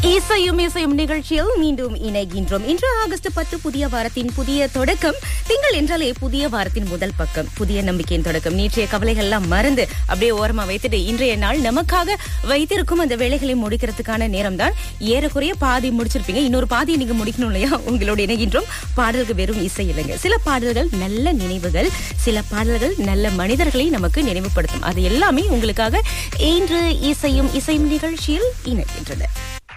இசையும் இசையும் நிகழ்ச்சியில் மீண்டும் இணைகின்றோம். இன்று ஆகஸ்ட் 10 புதிய வாரத்தின் புதிய தொடக்கம். திங்கள் என்றாலே புதிய வாரத்தின் முதல் பக்கம், புதிய நம்பிக்கையின் தொடக்கம். நேற்றைய கவலைகள் எல்லாம் மறந்து அப்படியே ஓரமா வைத்துட்டு இன்றைய நாள் நமக்காக வைத்திருக்கும் அந்த வேலைகளை முடிக்கிறதுக்கான நேரம் தான். ஏறக்குறைய பாதி முடிச்சிருப்பீங்க. இன்னொரு பாதியை நீங்க முடிக்கணும் இல்லையா? உங்களோட இணைகின்றோம். பாடல்கள் வெறும் இசை இல்லைங்க. சில பாடல்கள் நல்ல நினைவுகள், சில பாடல்கள் நல்ல மனிதர்களை நமக்கு நினைவுபடுத்தும். அது எல்லாமே உங்களுக்காக இன்று இசையும் இசையும் நிகழ்ச்சியில் இணைகின்றது.